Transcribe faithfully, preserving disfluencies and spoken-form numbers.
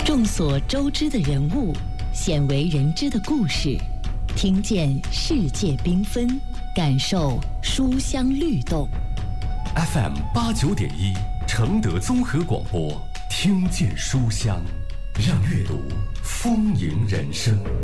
众所周知的人物，鲜为人知的故事，听见世界缤纷，感受书香律动。 F M 八九点一，承德综合广播，听见书香，让阅读丰盈人生。